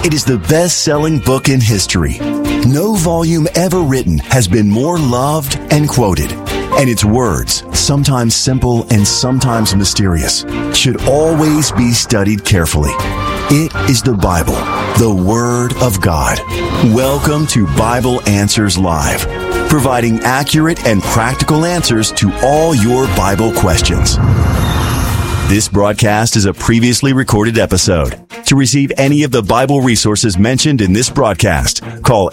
It is the best-selling book in history. No volume ever written has been more loved and quoted. And its words, sometimes simple and sometimes mysterious, should always be studied carefully. It is the Bible, the Word of God. Welcome to Bible Answers Live, providing accurate and practical answers to all your Bible questions. This broadcast is a previously recorded episode. To receive any of the Bible resources mentioned in this broadcast, call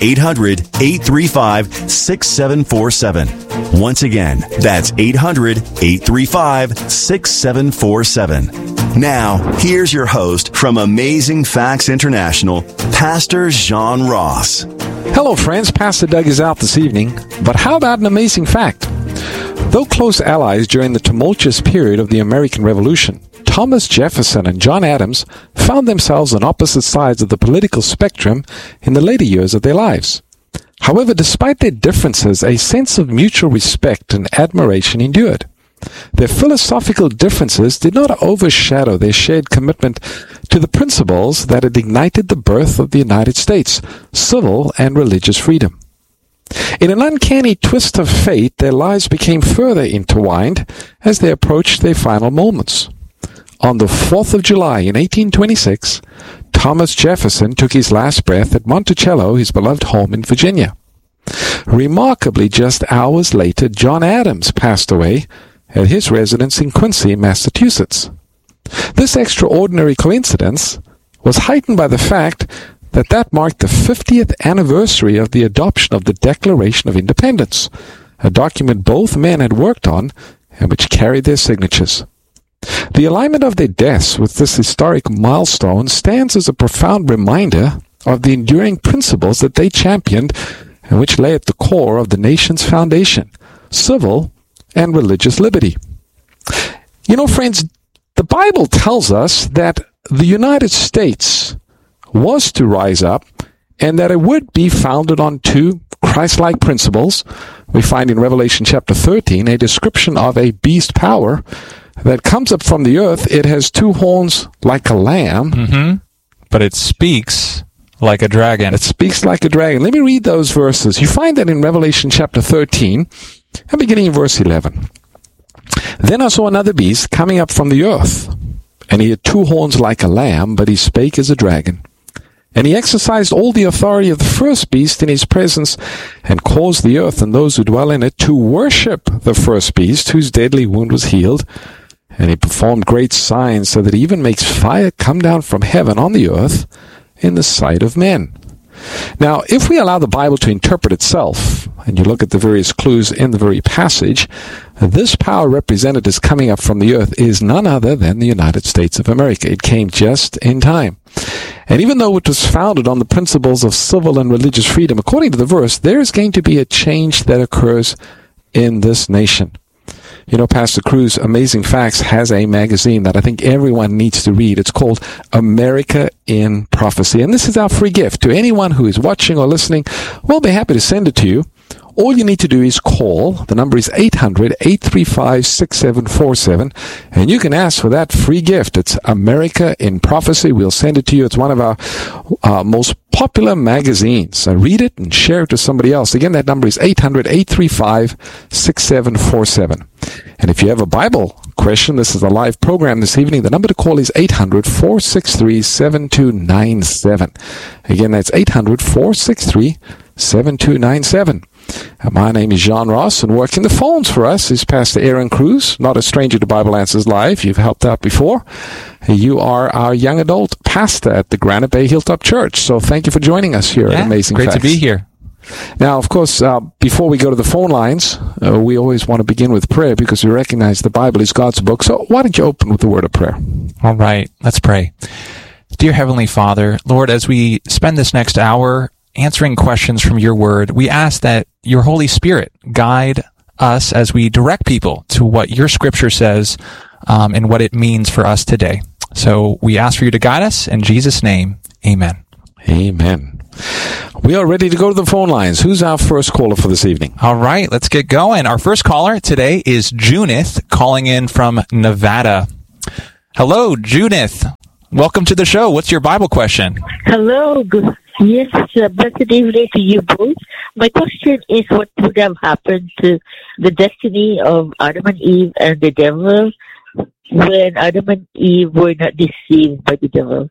800-835-6747. Once again, that's 800-835-6747. Now, here's your host from Amazing Facts International, Pastor John Ross. Hello, friends. Pastor Doug is out this evening, but how about an amazing fact? Though close allies during the tumultuous period of the American Revolution, Thomas Jefferson and John Adams found themselves on opposite sides of the political spectrum in the later years of their lives. However, despite their differences, a sense of mutual respect and admiration endured. Their philosophical differences did not overshadow their shared commitment to the principles that had ignited the birth of the United States, civil and religious freedom. In an uncanny twist of fate, their lives became further intertwined as they approached their final moments. On the 4th of July in 1826, Thomas Jefferson took his last breath at Monticello, his beloved home in Virginia. Remarkably, just hours later, John Adams passed away at his residence in Quincy, Massachusetts. This extraordinary coincidence was heightened by the fact that marked the 50th anniversary of the adoption of the Declaration of Independence, a document both men had worked on and which carried their signatures. The alignment of their deaths with this historic milestone stands as a profound reminder of the enduring principles that they championed and which lay at the core of the nation's foundation, civil and religious liberty. You know, friends, the Bible tells us that the United States was to rise up and that it would be founded on two Christ-like principles. We find in Revelation chapter 13 a description of a beast power that comes up from the earth. It has two horns like a lamb. But it speaks like a dragon. It speaks like a dragon. Let me read those verses. You find that in Revelation chapter 13, and beginning in verse 11. Then I saw another beast coming up from the earth, and he had two horns like a lamb, but he spake as a dragon. And he exercised all the authority of the first beast in his presence, and caused the earth and those who dwell in it to worship the first beast, whose deadly wound was healed. And he performed great signs, so that he even makes fire come down from heaven on the earth in the sight of men. Now, if we allow the Bible to interpret itself, and you look at the various clues in the very passage, this power represented as coming up from the earth is none other than the United States of America. It came just in time. And even though it was founded on the principles of civil and religious freedom, according to the verse, there is going to be a change that occurs in this nation. You know, Pastor Cruz, Amazing Facts has a magazine that I think everyone needs to read. It's called America in Prophecy. And this is our free gift to anyone who is watching or listening. We'll be happy to send it to you. All you need to do is call. The number is 800-835-6747. And you can ask for that free gift. It's America in Prophecy. We'll send it to you. It's one of our most popular magazines. Read it and share it to somebody else. Again, that number is 800-835-6747. And if you have a Bible question, this is a live program this evening. The number to call is 800-463-7297. Again, that's 800-463-7297. My name is John Ross, and working the phones for us is Pastor Aaron Cruz, not a stranger to Bible Answers Live. You've helped out before. You are our young adult pastor at the Granite Bay Hilltop Church. So thank you for joining us here at Amazing Facts. Great to be here. Now, of course, before we go to the phone lines, we always want to begin with prayer because we recognize the Bible is God's book. So why don't you open with a word of prayer? All right, let's pray. Dear Heavenly Father, Lord, as we spend this next hour answering questions from your word, we ask that your Holy Spirit guide us as we direct people to what your scripture says and what it means for us today. So we ask for you to guide us. In Jesus' name, amen. Amen. We are ready to go to the phone lines. Who's our first caller for this evening? All right, let's get going. Our first caller today is Junith, calling in from Nevada. Hello, Junith. welcome to the show. What's your Bible question? Hello. Yes, blessed evening to you both. My question is, what would have happened to the destiny of Adam and Eve and the devil when Adam and Eve were not deceived by the devil?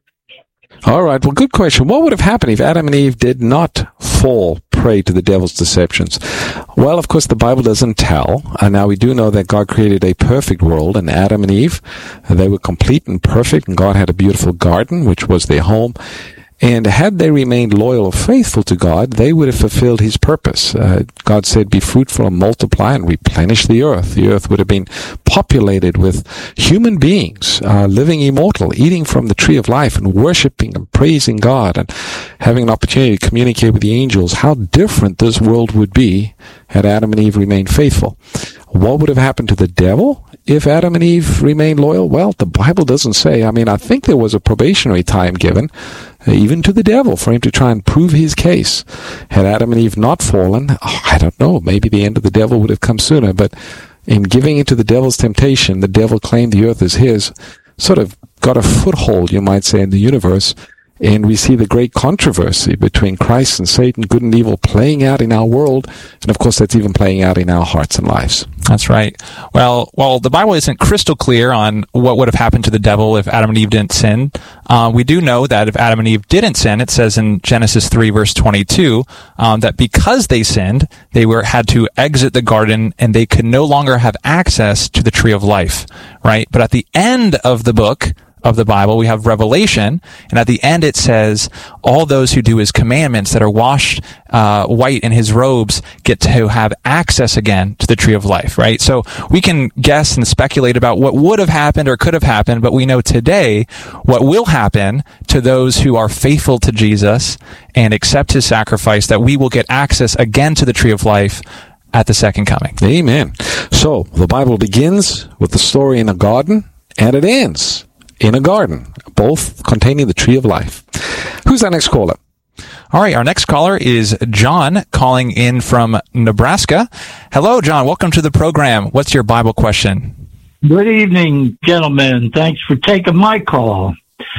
All right. Well, good question. What would have happened if Adam and Eve did not fall prey to the devil's deceptions? Well, of course, the Bible doesn't tell. Now, we do know that God created a perfect world, and Adam and Eve, they were complete and perfect, and God had a beautiful garden, which was their home. And had they remained loyal or faithful to God, they would have fulfilled his purpose. God said, be fruitful and multiply and replenish the earth. The earth would have been populated with human beings, living immortal, eating from the tree of life and worshiping and praising God and having an opportunity to communicate with the angels. How different this world would be had Adam and Eve remained faithful. What would have happened to the devil if Adam and Eve remained loyal? Well, the Bible doesn't say. I mean, I think there was a probationary time given, even to the devil, for him to try and prove his case. Had Adam and Eve not fallen, I don't know, maybe the end of the devil would have come sooner. But in giving into the devil's temptation, the devil claimed the earth as his, sort of got a foothold, you might say, in the universe. And we see the great controversy between Christ and Satan, good and evil, playing out in our world. And of course, that's even playing out in our hearts and lives. That's right. Well, while the Bible isn't crystal clear on what would have happened to the devil if Adam and Eve didn't sin, we do know that if Adam and Eve didn't sin, it says in Genesis 3, verse 22, that because they sinned, they had to exit the garden and they could no longer have access to the tree of life, right? But at the end of the book of the Bible, we have Revelation, and at the end it says, all those who do his commandments that are washed white in his robes get to have access again to the tree of life, right? So we can guess and speculate about what would have happened or could have happened, but we know today what will happen to those who are faithful to Jesus and accept his sacrifice, that we will get access again to the tree of life at the second coming. Amen. So the Bible begins with the story in a garden, and it ends in a garden, both containing the tree of life. Who's our next caller? All right, our next caller is John, calling in from Nebraska. Hello, John. Welcome to the program. What's your Bible question? Good evening, gentlemen. Thanks for taking my call.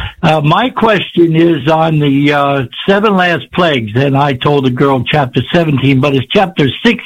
My question is on the 7 last plagues, and I told the girl chapter 17, but it's chapter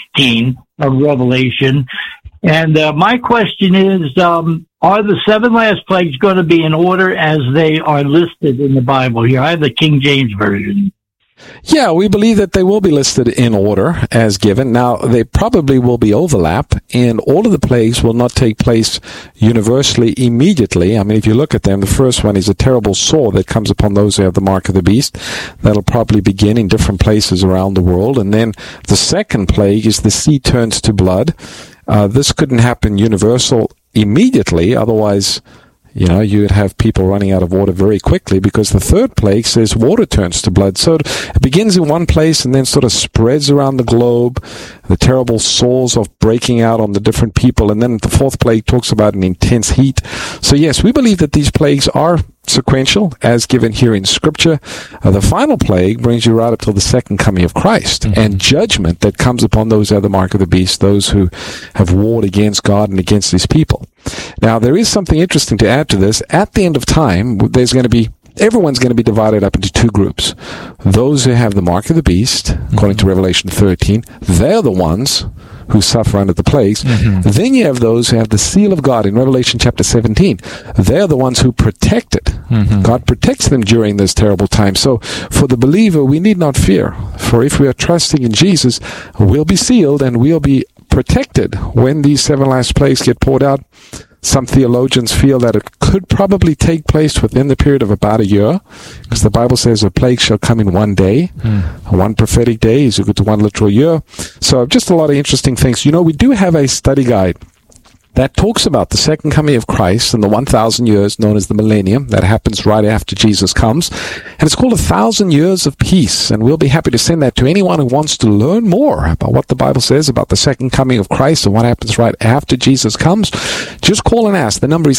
16 of Revelation. And my question is, are the 7 last plagues going to be in order as they are listed in the Bible here? I have the King James Version. Yeah, we believe that they will be listed in order as given. Now, they probably will be overlap, and all of the plagues will not take place universally immediately. I mean, if you look at them, the first one is a terrible sore that comes upon those who have the mark of the beast. That'll probably begin in different places around the world. And then the second plague is the sea turns to blood. This couldn't happen universal immediately, otherwise, you'd have people running out of water very quickly, because the third plague says water turns to blood. So it begins in one place and then sort of spreads around the globe, the terrible sores of breaking out on the different people. And then the fourth plague talks about an intense heat. So yes, we believe that these plagues are sequential, as given here in Scripture. The final plague brings you right up till the second coming of Christ, and judgment that comes upon those who have the mark of the beast, those who have warred against God and against his people. Now, there is something interesting to add to this. At the end of time, everyone's going to be divided up into 2 groups. Those who have the mark of the beast, according to Revelation 13, they're the ones who suffer under the plagues. Then you have those who have the seal of God in Revelation chapter 17. They're the ones who protect it. God protects them during this terrible time. So for the believer, we need not fear. For if we are trusting in Jesus, we'll be sealed and we'll be protected when these 7 last plagues get poured out. Some theologians feel that it could probably take place within the period of about a year, because the Bible says a plague shall come in one day. One prophetic day is equal to 1 literal year. So just a lot of interesting things. We do have a study guide that talks about the second coming of Christ and the 1,000 years known as the millennium that happens right after Jesus comes. And it's called 1,000 Years of Peace. And we'll be happy to send that to anyone who wants to learn more about what the Bible says about the second coming of Christ and what happens right after Jesus comes. Just call and ask. The number is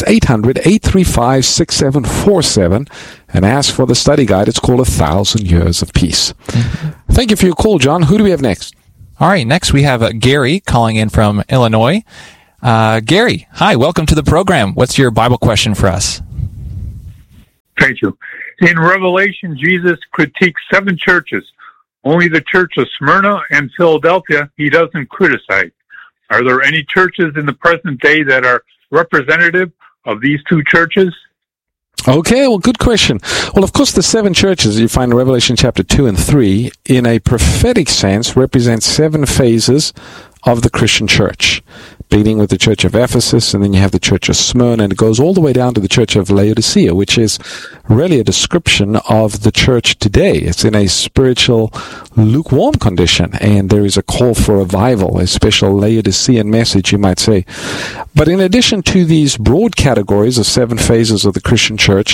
800-835-6747 and ask for the study guide. It's called 1,000 Years of Peace. Thank you for your call, John. Who do we have next? All right, next we have Gary calling in from Illinois. Gary, hi, welcome to the program. What's your Bible question for us? Thank you. In Revelation, Jesus critiques 7 churches. Only the church of Smyrna and Philadelphia he doesn't criticize. Are there any churches in the present day that are representative of these 2 churches? Okay, well, good question. Well, of course, the 7 churches you find in Revelation chapter 2 and 3, in a prophetic sense, represent 7 phases of the Christian church, beginning with the church of Ephesus, and then you have the church of Smyrna, and it goes all the way down to the church of Laodicea, which is really a description of the church today. It's in a spiritual lukewarm condition, and there is a call for revival, a special Laodicean message, you might say. But in addition to these broad categories of 7 phases of the Christian church,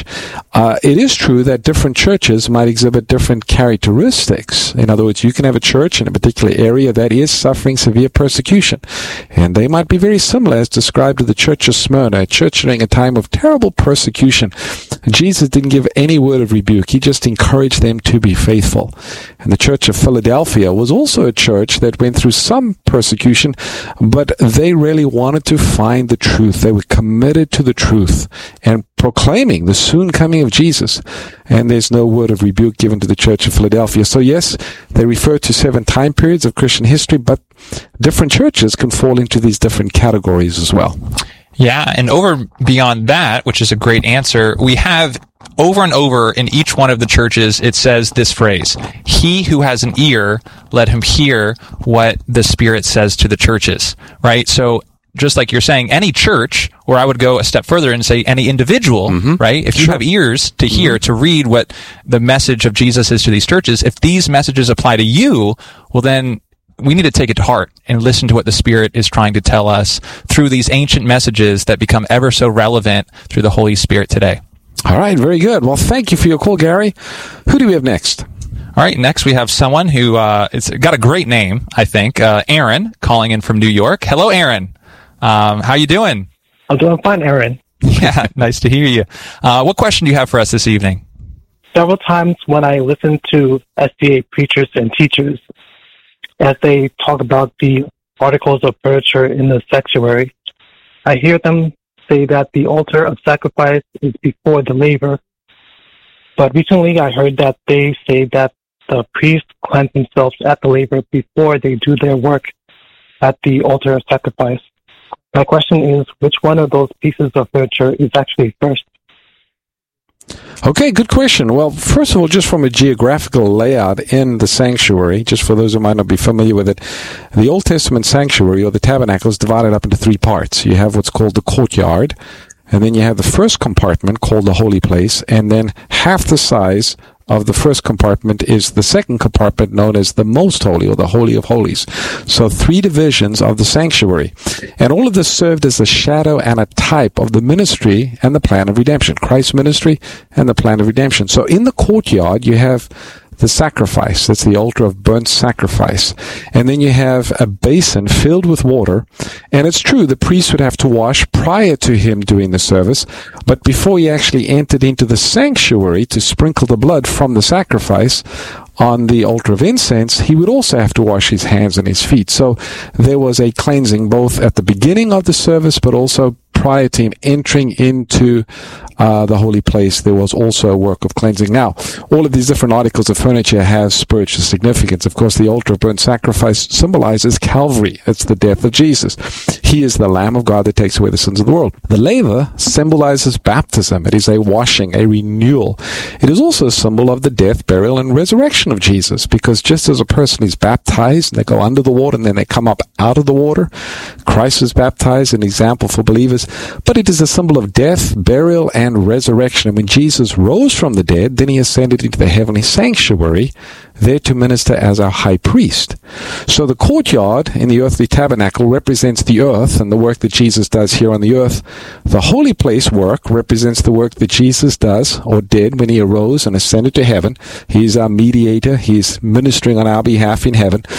it is true that different churches might exhibit different characteristics. In other words, you can have a church in a particular area that is suffering severe persecution, and they might be very similar as described to the church of Smyrna, a church during a time of terrible persecution. Jesus didn't give any word of rebuke. He just encouraged them to be faithful. And the church of Philadelphia was also a church that went through some persecution, but they really wanted to find the truth. They were committed to the truth and proclaiming the soon coming of Jesus. And there's no word of rebuke given to the church of Philadelphia. So yes, they refer to 7 time periods of Christian history, but different churches can fall into these different categories as well. Yeah, and over beyond that, which is a great answer, we have over and over in each one of the churches, it says this phrase, "He who has an ear, let him hear what the Spirit says to the churches," right? So just like you're saying, any church, or I would go a step further and say any individual, right? If you have ears to hear, to read what the message of Jesus is to these churches, if these messages apply to you, well then we need to take it to heart and listen to what the Spirit is trying to tell us through these ancient messages that become ever so relevant through the Holy Spirit today. All right, very good. Well, thank you for your call, Gary. Who do we have next? All right, next we have someone who it's got a great name, I think. Aaron, calling in from New York. Hello, Aaron. How you doing? I'm doing fine, Aaron. Yeah, nice to hear you. What question do you have for us this evening? Several times when I listen to SDA preachers and teachers, as they talk about the articles of furniture in the sanctuary, I hear them say that the altar of sacrifice is before the laver. But recently I heard that they say that the priests cleanse themselves at the laver before they do their work at the altar of sacrifice. My question is, which one of those pieces of furniture is actually first? Okay, good question. Well, first of all, just from a geographical layout in the sanctuary, just for those who might not be familiar with it, the Old Testament sanctuary or the tabernacle is divided up into 3 parts. You have what's called the courtyard, and then you have the first compartment called the holy place, and then half the size of the first compartment is the second compartment known as the most holy or the Holy of Holies. So 3 divisions of the sanctuary. And all of this served as a shadow and a type of the ministry and the plan of redemption. Christ's ministry and the plan of redemption. So in the courtyard you have the sacrifice. That's the altar of burnt sacrifice. And then you have a basin filled with water. And it's true, the priest would have to wash prior to him doing the service. But before he actually entered into the sanctuary to sprinkle the blood from the sacrifice on the altar of incense, he would also have to wash his hands and his feet. So there was a cleansing both at the beginning of the service, but also prior to him entering into the holy place. There was also a work of cleansing. Now, all of these different articles of furniture have spiritual significance. Of course, the altar of burnt sacrifice symbolizes Calvary. It's the death of Jesus. He is the Lamb of God that takes away the sins of the world. The laver symbolizes baptism. It is a washing, a renewal. It is also a symbol of the death, burial, and resurrection of Jesus, because just as a person is baptized, and they go under the water and then they come up out of the water, Christ was baptized, an example for believers, but it is a symbol of death, burial, and resurrection. And when Jesus rose from the dead, then he ascended into the heavenly sanctuary, there to minister as our high priest. So the courtyard in the earthly tabernacle represents the earth and the work that Jesus does here on the earth. The holy place work represents the work that Jesus does or did when he arose and ascended to heaven. He's our mediator. He's ministering on our behalf in heaven.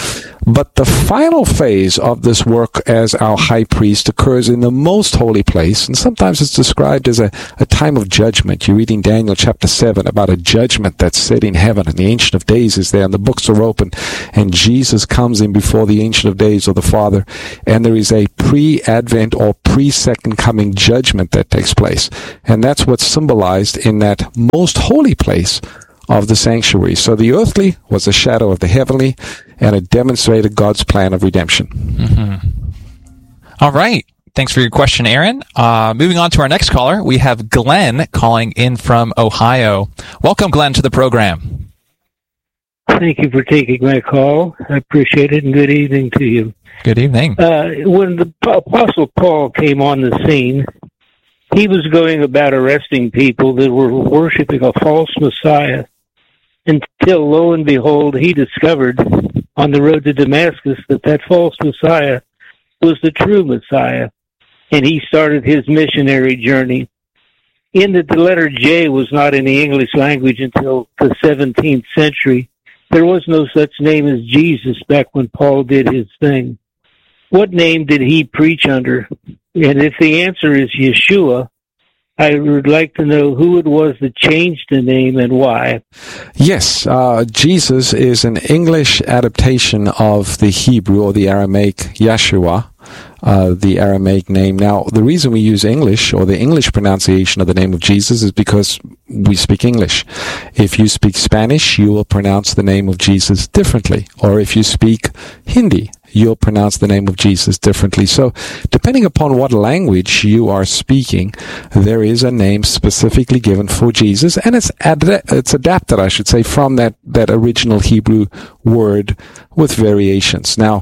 But the final phase of this work as our high priest occurs in the most holy place, and sometimes it's described as a time of judgment. You read in Daniel chapter 7 about a judgment that's set in heaven, and the Ancient of Days is there, and the books are open, and Jesus comes in before the Ancient of Days or the Father, and there is a pre-Advent or pre-Second Coming judgment that takes place. And that's what's symbolized in that most holy place of the sanctuary. So the earthly was a shadow of the heavenly, and it demonstrated God's plan of redemption. Mm-hmm. All right. Thanks for your question, Aaron. Moving on to our next caller, we have Glenn calling in from Ohio. Welcome, Glenn, to the program. Thank you for taking my call. I appreciate it, and good evening to you. Good evening. When the Apostle Paul came on the scene, he was going about arresting people that were worshiping a false Messiah, until, lo and behold, he discovered on the road to Damascus that false Messiah was the true Messiah, and he started his missionary journey. In that the letter J was not in the English language until the 17th century. There was no such name as Jesus back when Paul did his thing. What name did he preach under? And if the answer is Yeshua, I would like to know who it was that changed the name and why. Yes, Jesus is an English adaptation of the Hebrew or the Aramaic Yeshua, the Aramaic name. Now, the reason we use English or the English pronunciation of the name of Jesus is because we speak English. If you speak Spanish, you will pronounce the name of Jesus differently. Or if you speak Hindi, you'll pronounce the name of Jesus differently. So, depending upon what language you are speaking, there is a name specifically given for Jesus, and it's adapted, I should say, from that original Hebrew word with variations. Now,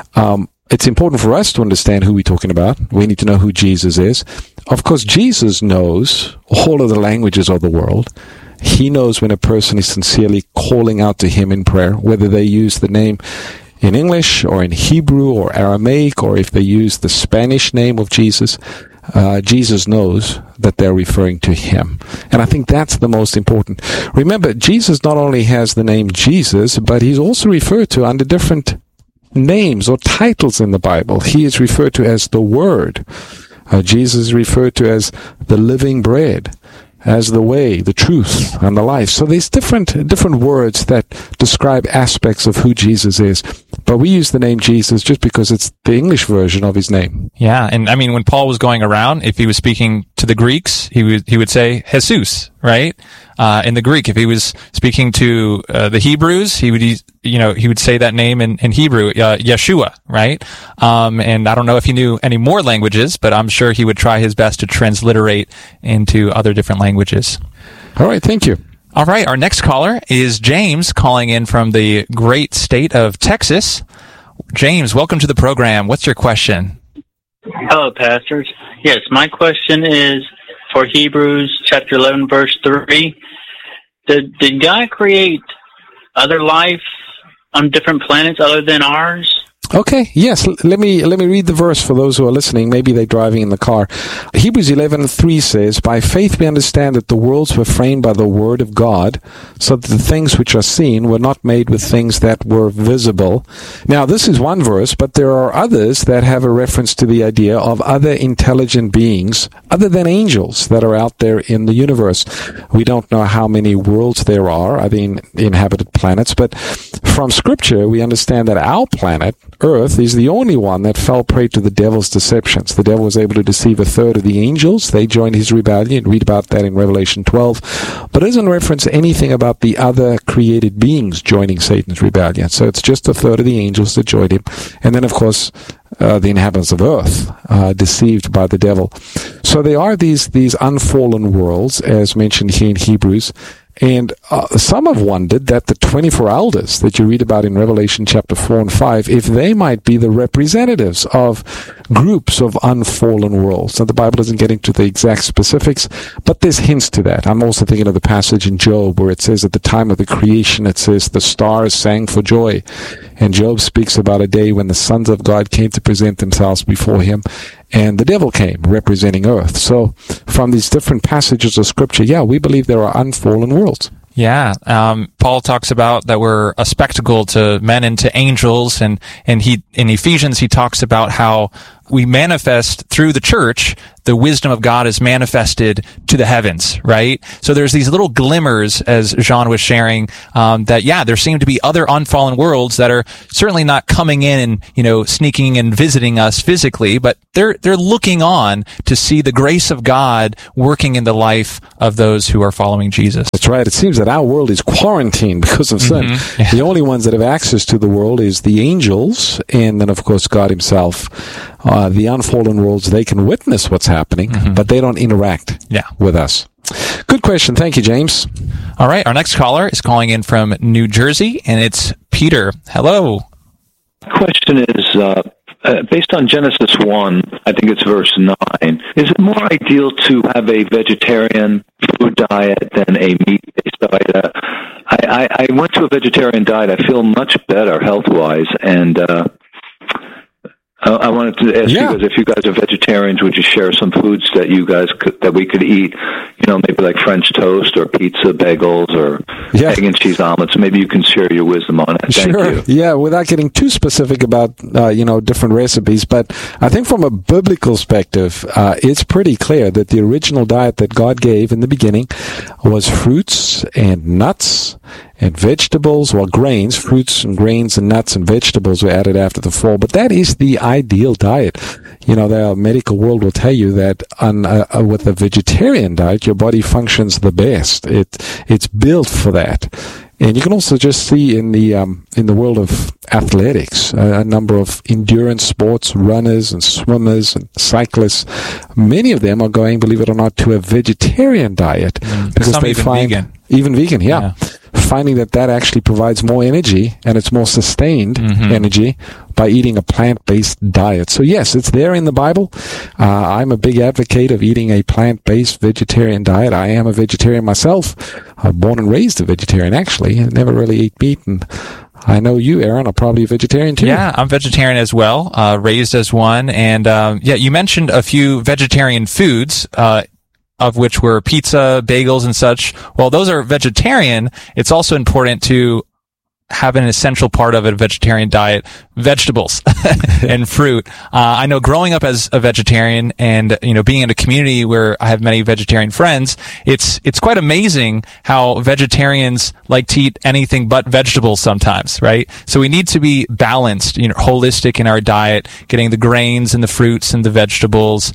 it's important for us to understand who we're talking about. We need to know who Jesus is. Of course, Jesus knows all of the languages of the world. He knows when a person is sincerely calling out to him in prayer, whether they use the name in English or in Hebrew or Aramaic, or if they use the Spanish name of Jesus. Jesus knows that they're referring to him. And I think that's the most important. Remember, Jesus not only has the name Jesus, but he's also referred to under different names or titles in the Bible. He is referred to as the Word. Jesus is referred to as the living bread, as the way, the truth, and the life. So there's different words that describe aspects of who Jesus is. But we use the name Jesus just because it's the English version of his name. Yeah, and I mean, when Paul was going around, if he was speaking to the Greeks, he would say Jesus, right? In the Greek, if he was speaking to the Hebrews, he would say that name in Hebrew, Yeshua, right? And I don't know if he knew any more languages, but I'm sure he would try his best to transliterate into other different languages. All right, thank you. All right, our next caller is James, calling in from the great state of Texas. James, welcome to the program. What's your question? Hello, pastors. Yes, my question is for Hebrews chapter 11, verse 3. Did God create other life on different planets other than ours? Okay, yes, let me read the verse for those who are listening. Maybe they're driving in the car. Hebrews 11:3 says, "By faith we understand that the worlds were framed by the word of God, so that the things which are seen were not made with things that were visible." Now, this is one verse, but there are others that have a reference to the idea of other intelligent beings, other than angels, that are out there in the universe. We don't know how many worlds there are, other inhabited planets, but from Scripture we understand that our planet, Earth, is the only one that fell prey to the devil's deceptions. The devil was able to deceive a third of the angels. They joined his rebellion. Read about that in Revelation 12. But it doesn't reference anything about the other created beings joining Satan's rebellion. So it's just a third of the angels that joined him. And then, of course, the inhabitants of Earth, deceived by the devil. So there are these unfallen worlds, as mentioned here in Hebrews. And some have wondered that the 24 elders that you read about in Revelation chapter 4 and 5, if they might be the representatives of groups of unfallen worlds. Now, the Bible doesn't get into the exact specifics, but there's hints to that. I'm also thinking of the passage in Job where it says at the time of the creation, it says the stars sang for joy. And Job speaks about a day when the sons of God came to present themselves before him, and the devil came, representing earth. So, from these different passages of Scripture, we believe there are unfallen worlds. Yeah. Paul talks about that we're a spectacle to men and to angels. And he, in Ephesians, he talks about how we manifest through the church, the wisdom of God is manifested to the heavens, right? So there's these little glimmers, as Jean was sharing, that, yeah, there seem to be other unfallen worlds that are certainly not coming in and, sneaking and visiting us physically, but they're looking on to see the grace of God working in the life of those who are following Jesus. That's right. It seems that our world is quarantined because of sin. Mm-hmm. Yeah. The only ones that have access to the world is the angels, and then, of course, God himself. The unfallen worlds, they can witness what's happening, but they don't interact with us. Good question. Thank you, James. All right. Our next caller is calling in from New Jersey, and it's Peter. Hello. Question is, based on Genesis 1, I think it's verse 9, is it more ideal to have a vegetarian food diet than a meat-based diet? I went to a vegetarian diet. I feel much better health-wise, and I wanted to ask you guys, if you guys are vegetarians, would you share some foods that you guys that we could eat? Maybe like French toast or pizza, bagels, or egg and cheese omelets. Maybe you can share your wisdom on it. Thank you. Yeah, without getting too specific about different recipes, but I think from a biblical perspective, it's pretty clear that the original diet that God gave in the beginning was fruits and nuts and vegetables, grains, fruits and grains and nuts and vegetables were added after the fall. But that is the ideal diet. The medical world will tell you that with a vegetarian diet, your body functions the best. It's built for that. And you can also just see in the world of athletics, a number of endurance sports, runners and swimmers and cyclists. Many of them are going, believe it or not, to a vegetarian diet because some they even find vegan. Even vegan, yeah. Finding that actually provides more energy, and it's more sustained energy by eating a plant-based diet. So yes, it's there in the Bible. I'm a big advocate of eating a plant-based vegetarian diet. I am a vegetarian myself. I'm born and raised a vegetarian, actually. I never really ate meat, and I know you, Aaron, are probably a vegetarian too. Yeah, I'm vegetarian as well, raised as one. And you mentioned a few vegetarian foods, of which were pizza, bagels, and such. Well, those are vegetarian. It's also important to have an essential part of a vegetarian diet, vegetables and fruit. I know growing up as a vegetarian and, being in a community where I have many vegetarian friends, it's quite amazing how vegetarians like to eat anything but vegetables sometimes, right? So we need to be balanced, holistic in our diet, getting the grains and the fruits and the vegetables,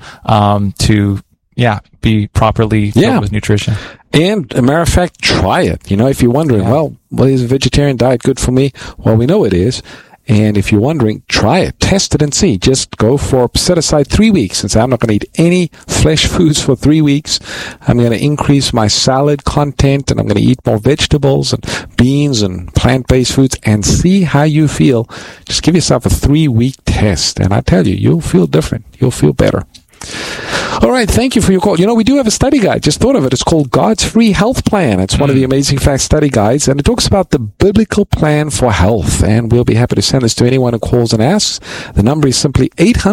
to be properly filled with nutrition. And, a matter of fact, try it. If you're wondering, is a vegetarian diet good for me? Well, we know it is. And if you're wondering, try it. Test it and see. Just set aside 3 weeks and say, I'm not going to eat any flesh foods for 3 weeks. I'm going to increase my salad content, and I'm going to eat more vegetables and beans and plant-based foods, and see how you feel. Just give yourself a 3-week test. And I tell you, you'll feel different. You'll feel better. All right, thank you for your call. We do have a study guide. Just thought of it. It's called God's Free Health Plan. It's one of the Amazing Facts study guides, and it talks about the biblical plan for health. And we'll be happy to send this to anyone who calls and asks. The number is simply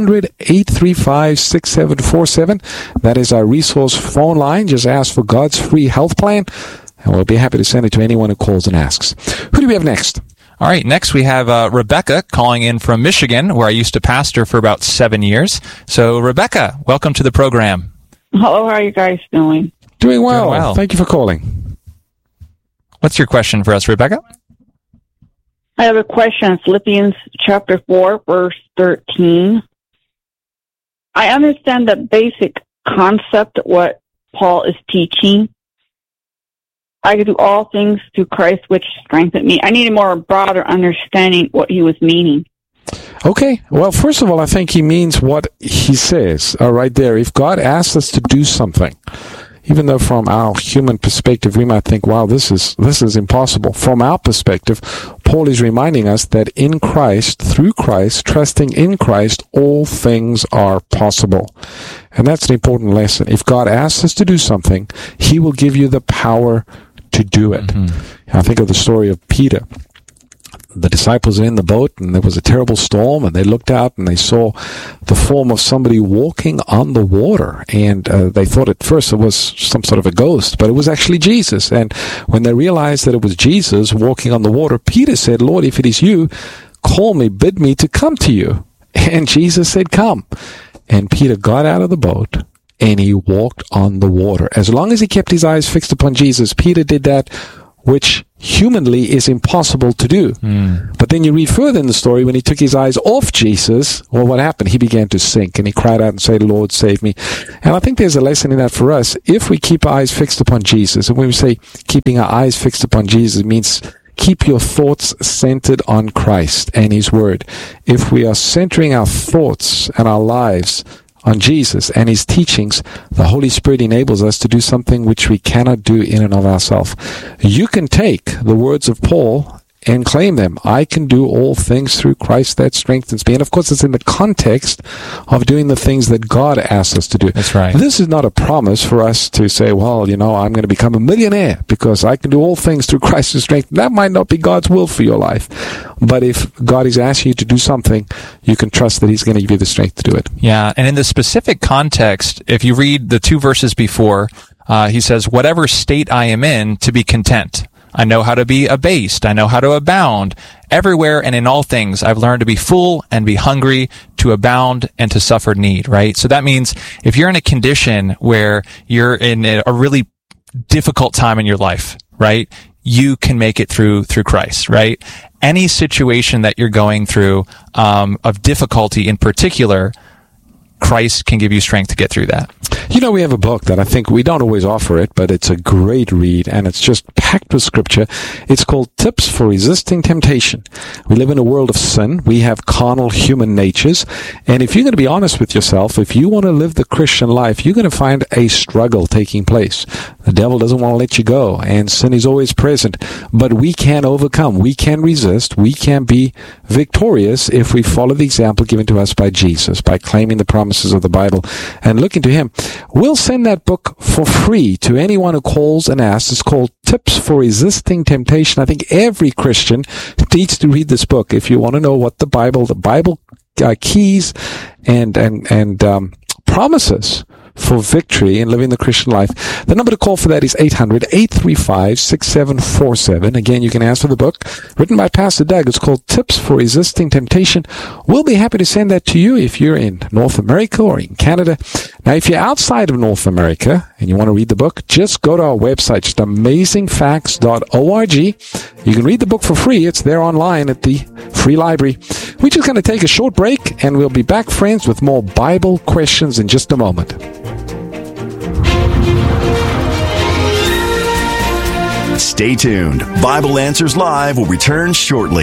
800-835-6747. That is our resource phone line. Just ask for God's Free Health Plan, and we'll be happy to send it to anyone who calls and asks. Who do we have next? All right, next we have Rebecca calling in from Michigan, where I used to pastor for about 7 years. So, Rebecca, welcome to the program. How are you guys doing? Doing well. Thank you for calling. What's your question for us, Rebecca? I have a question. Philippians chapter 4, verse 13. I understand the basic concept of what Paul is teaching. I can do all things through Christ, which strengthened me. I need a more broader understanding what he was meaning. Okay. Well, first of all, I think he means what he says right there. If God asks us to do something, even though from our human perspective we might think, wow, this is impossible. From our perspective, Paul is reminding us that in Christ, through Christ, trusting in Christ, all things are possible. And that's an important lesson. If God asks us to do something, he will give you the power to do it. I think of the story of Peter. the disciples are in the boat, and there was a terrible storm, and they looked out and they saw the form of somebody walking on the water, and they thought at first it was some sort of a ghost, but it was actually Jesus. And when they realized that it was Jesus walking on the water, Peter said, "Lord, if it is you, call me, bid me to come to you." And Jesus said, "Come." And Peter got out of the boat and he walked on the water. As long as he kept his eyes fixed upon Jesus, Peter did that which humanly is impossible to do. But then you read further in the story, when he took his eyes off Jesus, well, what happened? He began to sink, and he cried out and said, "Lord, save me." And I think there's a lesson in that for us. If we keep our eyes fixed upon Jesus, and when we say keeping our eyes fixed upon Jesus, it means keep your thoughts centered on Christ and His Word. If we are centering our thoughts and our lives on Jesus and His teachings, the Holy Spirit enables us to do something which we cannot do in and of ourselves. You can take the words of Paul and claim them. I can do all things through Christ that strengthens me. And of course, it's in the context of doing the things that God asks us to do. That's right. This is not a promise for us to say, well, I'm going to become a millionaire because I can do all things through Christ that strengthens me. That might not be God's will for your life. But if God is asking you to do something, you can trust that He's going to give you the strength to do it. Yeah, and in the specific context, if you read the 2 verses before, he says, "Whatever state I am in, to be content. I know how to be abased. I know how to abound. Everywhere and in all things, I've learned to be full and be hungry, to abound and to suffer need," right? So that means if you're in a condition where you're in a really difficult time in your life, right? You can make it through Christ, right? Any situation that you're going through, of difficulty in particular, Christ can give you strength to get through that. We have a book that I think we don't always offer it, but it's a great read, and it's just packed with scripture. It's called Tips for Resisting Temptation. We live in a world of sin. We have carnal human natures, and if you're going to be honest with yourself, if you want to live the Christian life, you're going to find a struggle taking place. The devil doesn't want to let you go, and sin is always present, but we can overcome. We can resist. We can be victorious if we follow the example given to us by Jesus, by claiming the promises of the Bible and looking to Him. We'll send that book for free to anyone who calls and asks. It's called Tips for Resisting Temptation. I think every Christian needs to read this book if you want to know what the Bible keys and promises for victory in living the Christian life. The number to call for that is 800-835-6747. Again, you can ask for the book written by Pastor Doug. It's called Tips for Resisting Temptation. We'll be happy to send that to you if you're in North America or in Canada. Now, if you're outside of North America and you want to read the book, just go to our website, just amazingfacts.org. You can read the book for free. It's there online at the free library. We're just going to take a short break, and we'll be back, friends, with more Bible questions in just a moment. Stay tuned. Bible Answers Live will return shortly.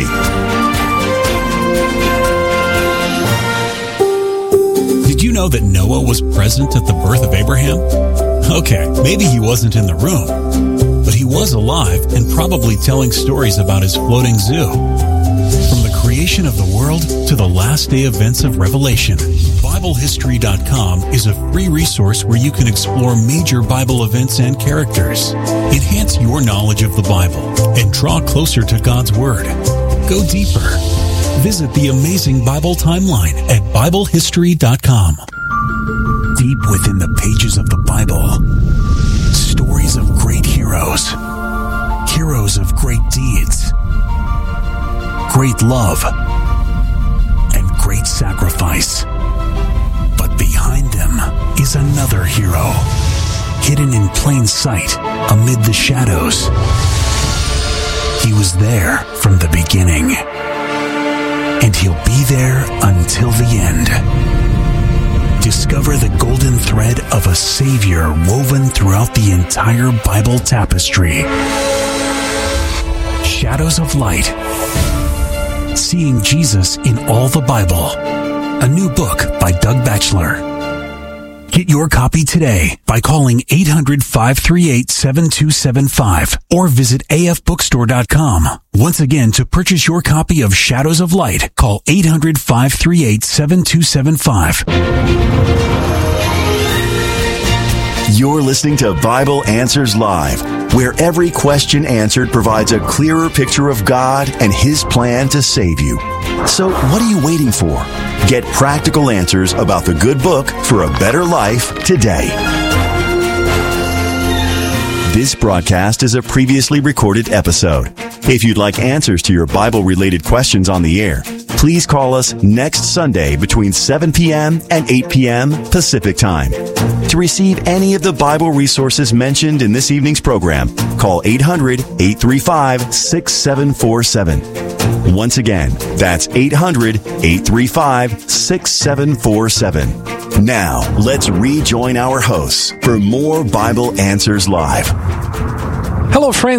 Did you know that Noah was present at the birth of Abraham? Okay, maybe he wasn't in the room, but he was alive and probably telling stories about his floating zoo. From the creation of the world to the last day events of Revelation, BibleHistory.com is a free resource where you can explore major Bible events and characters, enhance your knowledge of the Bible, and draw closer to God's Word. Go deeper. Visit the Amazing Bible Timeline at BibleHistory.com. Deep within the pages of the Bible, stories of great heroes, heroes of great deeds, great love, and great sacrifice. But behind them is another hero, hidden in plain sight amid the shadows. He was there from the beginning, and he'll be there until the end. Discover the golden thread of a Savior woven throughout the entire Bible tapestry. Shadows of Light. Seeing Jesus in all the Bible. A new book by Doug Batchelor. Get your copy today by calling 800-538-7275 or visit afbookstore.com. Once again, to purchase your copy of Shadows of Light, call 800-538-7275. You're listening to Bible Answers Live, where every question answered provides a clearer picture of God and His plan to save you. So what are you waiting for? Get practical answers about the good book for a better life today. This broadcast is a previously recorded episode. If you'd like answers to your Bible-related questions on the air, please call us next Sunday between 7 p.m. and 8 p.m. Pacific Time. To receive any of the Bible resources mentioned in this evening's program, call 800-835-6747. Once again, that's 800-835-6747. Now, let's rejoin our hosts for more Bible Answers Live. Hello, friends.